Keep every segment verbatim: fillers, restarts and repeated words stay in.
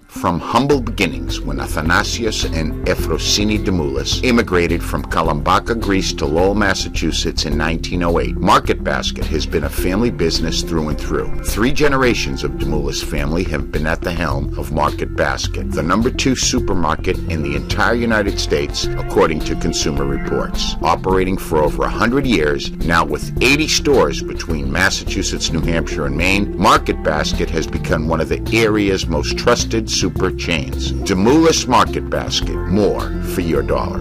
From humble beginnings when Athanasius and Efrosini Demoulas immigrated from Kalambaka, Greece to Lowell, Massachusetts in nineteen oh eight, Market Basket has been a family business through and through. Three generations of Demoulas family have been at the helm of Market Basket, the number two supermarket in the entire United States, according to Consumer Reports. Operating for over one hundred years, now with eighty stores between Massachusetts, New Hampshire, and Maine, Market Basket has become one of the area's most trusted super chains. Demoulas Market Basket, more for your dollar.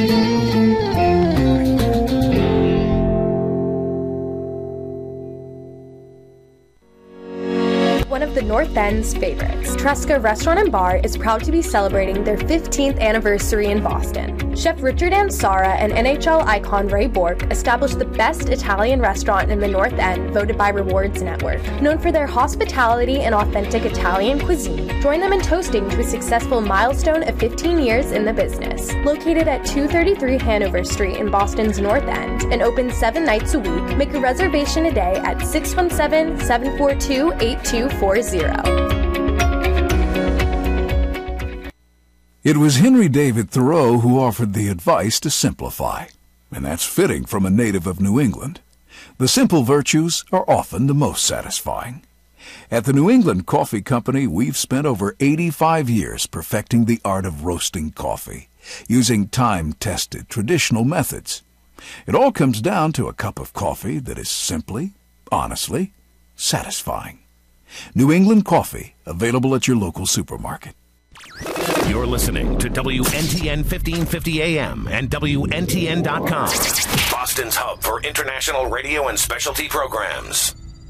One of the North End's favorites, Tresca Restaurant and Bar is proud to be celebrating their fifteenth anniversary in Boston. Chef Richard Ansara and N H L icon Ray Bourque established the best Italian restaurant in the North End, voted by Rewards Network. Known for their hospitality and authentic Italian cuisine, join them in toasting to a successful milestone of fifteen years in the business. Located at two thirty-three Hanover Street in Boston's North End and open seven nights a week, make a reservation today at six one seven, seven four two, eight two four zero. It was Henry David Thoreau who offered the advice to simplify, and that's fitting from a native of New England. The simple virtues are often the most satisfying. At the New England Coffee Company, we've spent over eighty-five years perfecting the art of roasting coffee, using time-tested traditional methods. It all comes down to a cup of coffee that is simply, honestly, satisfying. New England Coffee, available at your local supermarket. You're listening to W N T N fifteen fifty A M and W N T N dot com, Boston's hub for international radio and specialty programs.